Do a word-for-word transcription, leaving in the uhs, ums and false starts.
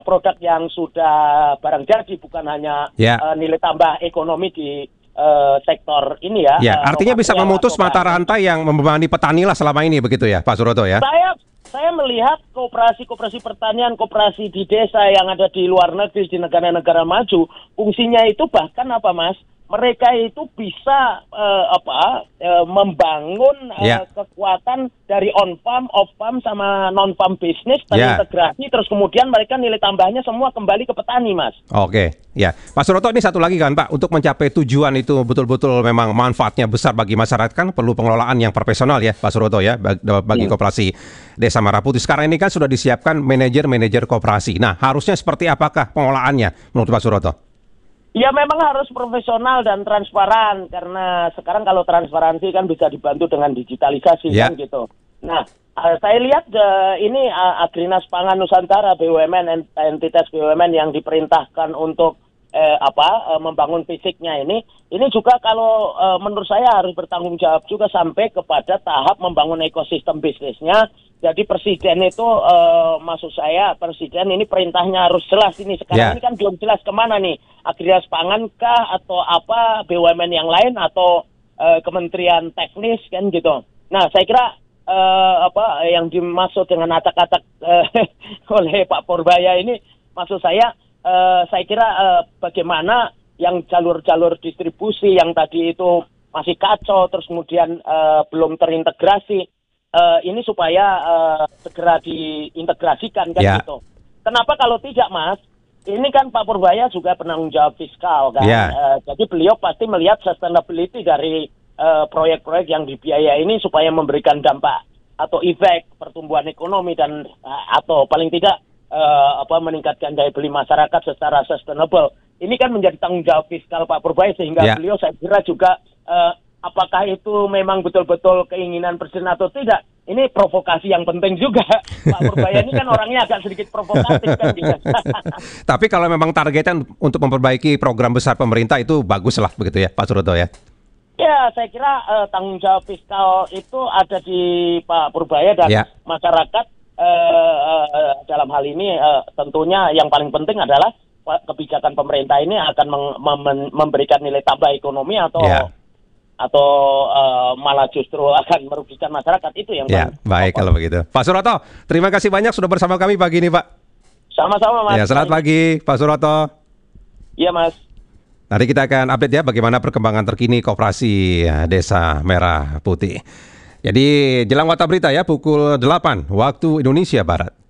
produk yang sudah barang jadi, bukan hanya ya. uh, nilai tambah ekonomi di uh, sektor ini ya. Ya, uh, artinya bisa memutus mata rantai yang membebani petani lah selama ini begitu ya, Pak Suroto ya? Saya saya melihat koperasi-koperasi pertanian, koperasi di desa yang ada di luar negeri, di negara-negara maju, fungsinya itu bahkan apa Mas? Mereka itu bisa uh, apa uh, membangun uh, ya. kekuatan dari on farm, off farm sama non farm bisnis terintegrasi, ya. Terus kemudian mereka nilai tambahnya semua kembali ke petani, Mas. Oke, ya, Pak Suroto, ini satu lagi kan Pak, untuk mencapai tujuan itu betul-betul memang manfaatnya besar bagi masyarakat, kan perlu pengelolaan yang profesional ya, Pak Suroto ya, bagi, bagi hmm. koperasi Desa Merah Putih. Sekarang ini kan sudah disiapkan manajer-manajer koperasi. Nah, harusnya seperti apakah pengelolaannya menurut Pak Suroto? Ya memang harus profesional dan transparan, karena sekarang kalau transparansi kan bisa dibantu dengan digitalisasi ya. Kan gitu. Nah, uh, saya lihat uh, ini uh, Agrinas Pangan Nusantara, B U M N, entitas B U M N yang diperintahkan untuk uh, apa uh, membangun fisiknya ini, ini juga kalau uh, menurut saya harus bertanggung jawab juga sampai kepada tahap membangun ekosistem bisnisnya. Jadi presiden itu, uh, maksud saya presiden ini perintahnya harus jelas ini. Sekarang yeah. ini kan belum jelas kemana nih. Agrinas Pangan kah atau apa, B U M N yang lain atau uh, kementerian teknis kan gitu. Nah saya kira uh, apa yang dimaksud dengan acak-acak uh, oleh Pak Purbaya ini, maksud saya uh, saya kira uh, bagaimana yang jalur-jalur distribusi yang tadi itu masih kacau, terus kemudian uh, belum terintegrasi. Uh, ini supaya uh, segera diintegrasikan kan yeah. gitu. Kenapa kalau tidak, Mas? Ini kan Pak Purbaya juga penanggung jawab fiskal kan. Yeah. Uh, jadi beliau pasti melihat sustainability dari uh, proyek-proyek yang dibiayai ini supaya memberikan dampak atau efek pertumbuhan ekonomi dan uh, atau paling tidak uh, apa meningkatkan daya beli masyarakat secara sustainable. Ini kan menjadi tanggung jawab fiskal Pak Purbaya, sehingga yeah. beliau saya kira juga uh, apakah itu memang betul-betul keinginan presiden atau tidak? Ini provokasi yang penting juga. Pak Purbaya ini kan orangnya agak sedikit provokatif kan gitu. Tapi kalau memang targetnya untuk memperbaiki program besar pemerintah itu bagus lah begitu ya, Pak Suroto ya? Ya, saya kira uh, tanggung jawab fiskal itu ada di Pak Purbaya dan ya. masyarakat uh, uh, dalam hal ini uh, tentunya yang paling penting adalah kebijakan pemerintah ini akan mem- mem- memberikan nilai tambah ekonomi atau ya. atau uh, malah justru akan merugikan masyarakat, itu yang ya, baik kalau begitu. Pak Suroto, terima kasih banyak sudah bersama kami pagi ini, Pak. Sama-sama, Mas. Ya, selamat pagi, Pak Suroto. Iya, Mas. Nanti kita akan update ya bagaimana perkembangan terkini koperasi Desa Merah Putih. Jadi jelang Warta Berita ya pukul delapan waktu Indonesia Barat.